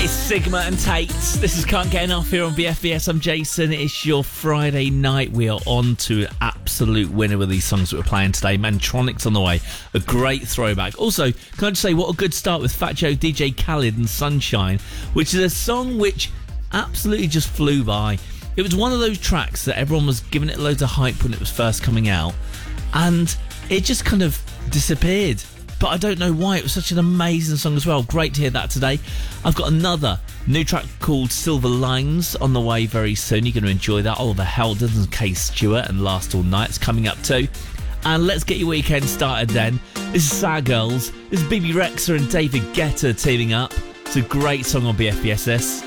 Sigma and Tate. This is Can't Get Enough here on BFBS. I'm Jason. It's your Friday night. We are on to an absolute winner with these songs that we're playing today. Mantronix on the way. A great throwback. Also, can I just say what a good start with Fat Joe, DJ Khaled and Sunshine, which is a song which absolutely just flew by. It was one of those tracks that everyone was giving it loads of hype when it was first coming out, and it just kind of disappeared. But I don't know why. It was such an amazing song as well. Great to hear that today. I've got another new track called Silver Lines on the way very soon. You're going to enjoy that. Oliver Heldens and Kay Stewart and Last All Night's coming up too. And let's get your weekend started then. This is Sad Girls. This is BB Rexha and David Guetta teaming up. It's a great song on BFBSS.